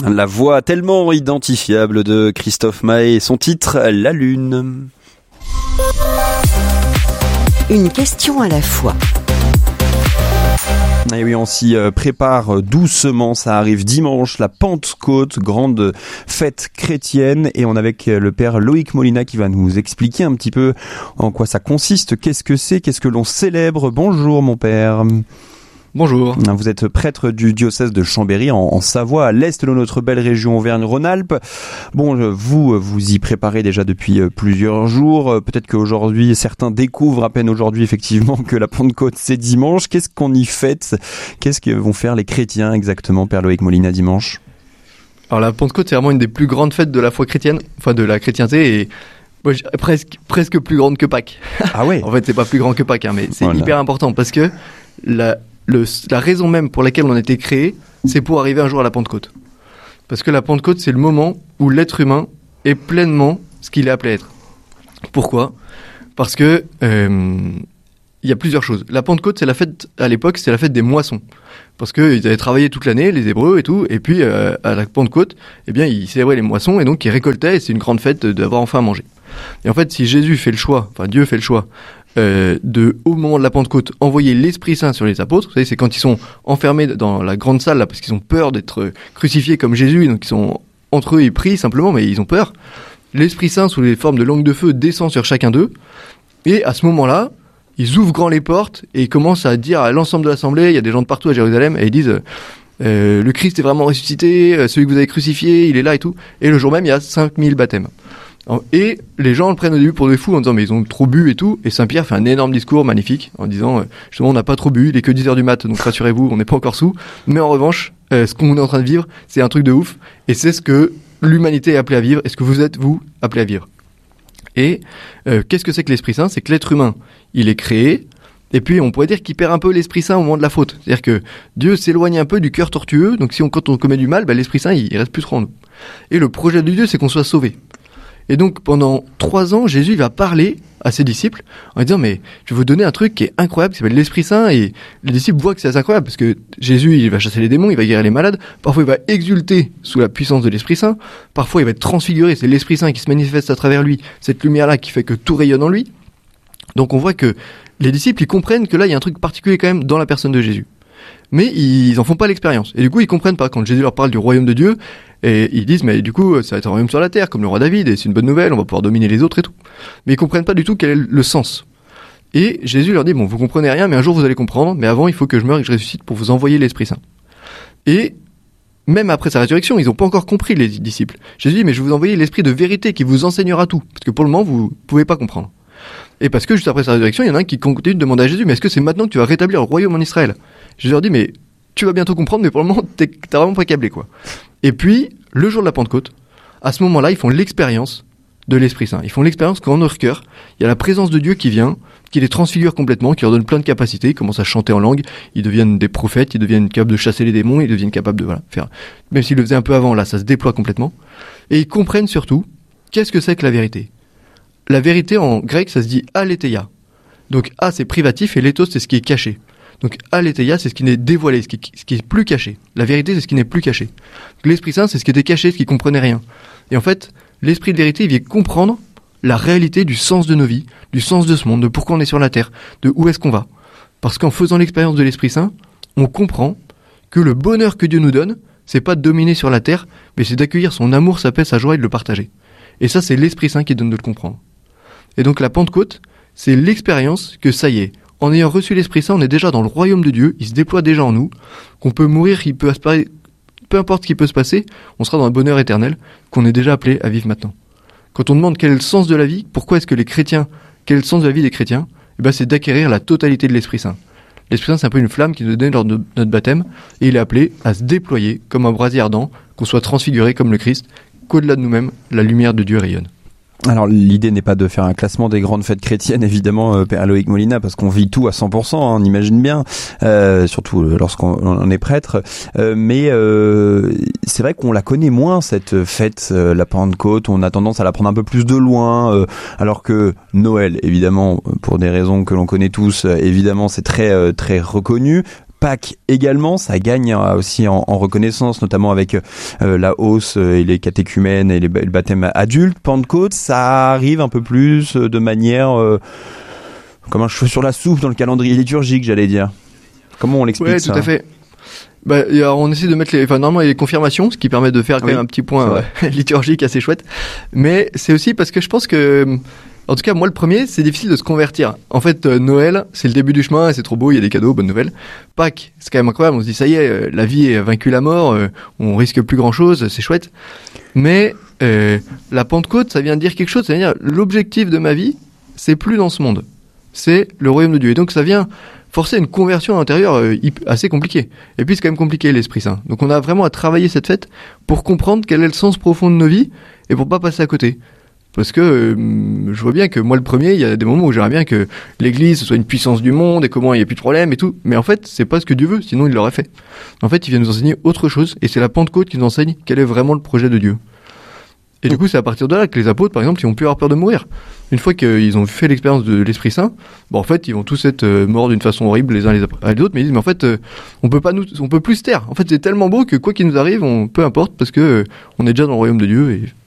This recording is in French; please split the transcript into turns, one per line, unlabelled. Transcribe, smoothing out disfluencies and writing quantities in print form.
La voix tellement identifiable de Christophe Maé et son titre « La Lune ».
Une question à la fois.
Et oui, on s'y prépare doucement, ça arrive dimanche, la Pentecôte, grande fête chrétienne, et on est avec le père Loïc Molina qui va nous expliquer un petit peu en quoi ça consiste, qu'est-ce que c'est, qu'est-ce que l'on célèbre. Bonjour mon père.
Bonjour.
Vous êtes prêtre du diocèse de Chambéry en Savoie, à l'est de notre belle région Auvergne-Rhône-Alpes. Bon, vous y préparez déjà depuis plusieurs jours. Peut-être qu'aujourd'hui, certains découvrent à peine aujourd'hui effectivement que la Pentecôte c'est dimanche. Qu'est-ce qu'on y fête ? Qu'est-ce que vont faire les chrétiens exactement, père Loïc Molina, dimanche ?
Alors la Pentecôte, c'est vraiment une des plus grandes fêtes de la foi chrétienne, enfin de la chrétienté, et presque plus grande que Pâques.
Ah ouais.
En fait, c'est pas plus grand que Pâques, mais c'est
Voilà.
hyper important parce que la raison même pour laquelle on a été créé, c'est pour arriver un jour à la Pentecôte. Parce que la Pentecôte, c'est le moment où l'être humain est pleinement ce qu'il est appelé à être. Pourquoi ? Parce que il y a plusieurs choses. La Pentecôte, c'est la fête, à l'époque, c'est la fête des moissons. Parce qu'ils avaient travaillé toute l'année, les Hébreux et tout, et puis à la Pentecôte, eh bien, ils célébraient les moissons, et donc ils récoltaient, et c'est une grande fête d'avoir enfin à manger. Et en fait, si Jésus fait le choix, enfin Dieu fait le choix, au moment de la Pentecôte, envoyer l'Esprit Saint sur les apôtres. Vous savez, c'est quand ils sont enfermés dans la grande salle, là, parce qu'ils ont peur d'être crucifiés comme Jésus, donc ils sont entre eux, ils prient simplement, mais ils ont peur. L'Esprit Saint, sous les formes de langue de feu, descend sur chacun d'eux, et à ce moment-là, ils ouvrent grand les portes, et ils commencent à dire à l'ensemble de l'assemblée, il y a des gens de partout à Jérusalem, et ils disent le Christ est vraiment ressuscité, celui que vous avez crucifié, il est là et tout. Et le jour même, il y a 5000 baptêmes. Et les gens le prennent au début pour des fous en disant mais ils ont trop bu et tout, et Saint-Pierre fait un énorme discours magnifique en disant justement on n'a pas trop bu, il est que 10h du mat, donc rassurez-vous, on n'est pas encore sous, mais en revanche ce qu'on est en train de vivre c'est un truc de ouf, et c'est ce que l'humanité est appelée à vivre, et ce que vous êtes vous appelés à vivre. Et qu'est-ce que c'est que l'Esprit Saint ? C'est que l'être humain il est créé, et puis on pourrait dire qu'il perd un peu l'Esprit Saint au moment de la faute, c'est-à-dire que Dieu s'éloigne un peu du cœur tortueux, donc quand on commet du mal, l'Esprit Saint il reste plus trop en nous. Et le projet de Dieu c'est qu'on soit sauvé. Et donc, pendant 3 ans, Jésus va parler à ses disciples en disant, mais je vais vous donner un truc qui est incroyable, qui s'appelle l'Esprit Saint, et les disciples voient que c'est assez incroyable, parce que Jésus, il va chasser les démons, il va guérir les malades, parfois il va exulter sous la puissance de l'Esprit Saint, parfois il va être transfiguré, c'est l'Esprit Saint qui se manifeste à travers lui, cette lumière-là qui fait que tout rayonne en lui. Donc on voit que les disciples, ils comprennent que là, il y a un truc particulier quand même dans la personne de Jésus. Mais ils en font pas l'expérience. Et du coup, ils comprennent pas quand Jésus leur parle du royaume de Dieu, et ils disent, mais du coup, ça va être un royaume sur la terre, comme le roi David, et c'est une bonne nouvelle, on va pouvoir dominer les autres et tout. Mais ils comprennent pas du tout quel est le sens. Et Jésus leur dit, bon, vous comprenez rien, mais un jour vous allez comprendre, mais avant, il faut que je meure et que je ressuscite pour vous envoyer l'Esprit Saint. Et même après sa résurrection, ils ont pas encore compris, les disciples. Jésus dit, mais je vais vous envoyer l'Esprit de vérité qui vous enseignera tout. Parce que pour le moment, vous pouvez pas comprendre. Et parce que juste après sa résurrection, il y en a un qui continue de demander à Jésus, mais est-ce que c'est maintenant que tu vas rétablir le royaume en Israël ? Jésus leur dit, mais tu vas bientôt comprendre, mais pour le moment, t'as vraiment pas câblé, quoi. Et puis, le jour de la Pentecôte, à ce moment-là, ils font l'expérience de l'Esprit Saint. Ils font l'expérience qu'en leur cœur, il y a la présence de Dieu qui vient, qui les transfigure complètement, qui leur donne plein de capacités, ils commencent à chanter en langue, ils deviennent des prophètes, ils deviennent capables de chasser les démons, ils deviennent capables de, faire, même s'ils le faisaient un peu avant, là, ça se déploie complètement. Et ils comprennent surtout, qu'est-ce que c'est que la vérité ? La vérité, en grec, ça se dit aletheia. Donc, a, c'est privatif, et lethos, c'est ce qui est caché. Donc, aletheia, c'est ce qui n'est dévoilé, ce qui est plus caché. La vérité, c'est ce qui n'est plus caché. Donc, l'Esprit Saint, c'est ce qui était caché, ce qui comprenait rien. Et en fait, l'Esprit de vérité, il vient comprendre la réalité du sens de nos vies, du sens de ce monde, de pourquoi on est sur la terre, de où est-ce qu'on va. Parce qu'en faisant l'expérience de l'Esprit Saint, on comprend que le bonheur que Dieu nous donne, c'est pas de dominer sur la terre, mais c'est d'accueillir son amour, sa paix, sa joie et de le partager. Et ça, c'est l'Esprit Saint qui donne de le comprendre. Et donc, la Pentecôte, c'est l'expérience que ça y est, en ayant reçu l'Esprit Saint, on est déjà dans le royaume de Dieu, il se déploie déjà en nous, qu'on peut mourir, peu importe ce qui peut se passer, on sera dans un bonheur éternel, qu'on est déjà appelé à vivre maintenant. Quand on demande quel est le sens de la vie, pourquoi est-ce que les chrétiens, quel est le sens de la vie des chrétiens, c'est d'acquérir la totalité de l'Esprit Saint. L'Esprit Saint, c'est un peu une flamme qui nous donne lors de notre baptême, et il est appelé à se déployer comme un brasier ardent, qu'on soit transfiguré comme le Christ, qu'au-delà de nous-mêmes, la lumière de Dieu rayonne.
Alors l'idée n'est pas de faire un classement des grandes fêtes chrétiennes, évidemment, Père Loïc Molina, parce qu'on vit tout à 100%, on imagine bien, surtout lorsqu'on est prêtre. Mais c'est vrai qu'on la connaît moins, cette fête, la Pentecôte. On a tendance à la prendre un peu plus de loin, alors que Noël, évidemment, pour des raisons que l'on connaît tous, évidemment, c'est très très reconnu. Pâques également, ça gagne aussi en reconnaissance, notamment avec la hausse et les catéchumènes et le baptême adulte. Pentecôte, ça arrive un peu plus de manière comme un cheveu sur la soupe dans le calendrier liturgique, j'allais dire. Comment on l'explique ça ?
Ouais, tout à fait. On essaie de mettre normalement il y a les confirmations, ce qui permet de faire quand même un petit point liturgique assez chouette. Mais c'est aussi parce que je pense que, en tout cas, moi, le premier, c'est difficile de se convertir. En fait, Noël, c'est le début du chemin, et c'est trop beau, il y a des cadeaux, bonne nouvelle. Pâques, c'est quand même incroyable, on se dit, ça y est, la vie a vaincu la mort, on risque plus grand chose, c'est chouette. Mais, la Pentecôte, ça vient dire quelque chose, ça veut dire, l'objectif de ma vie, c'est plus dans ce monde. C'est le royaume de Dieu. Et donc, ça vient forcer une conversion intérieure assez compliquée. Et puis, c'est quand même compliqué, l'Esprit Saint. Donc, on a vraiment à travailler cette fête pour comprendre quel est le sens profond de nos vies, et pour pas passer à côté. Parce que je vois bien que moi le premier, il y a des moments où j'aimerais bien que l'Église ce soit une puissance du monde et comment il n'y a plus de problème et tout. Mais en fait, c'est pas ce que Dieu veut, sinon il l'aurait fait. En fait, il vient nous enseigner autre chose et c'est la Pentecôte qui nous enseigne quel est vraiment le projet de Dieu. Et du coup, c'est à partir de là que les apôtres, par exemple, ils ont pu avoir peur de mourir. Une fois qu'ils ont fait l'expérience de l'Esprit Saint, en fait, ils vont tous être morts d'une façon horrible les uns les autres, mais ils disent, mais en fait, on peut plus se taire. En fait, c'est tellement beau que quoi qu'il nous arrive, peu importe, parce que on est déjà dans le royaume de Dieu et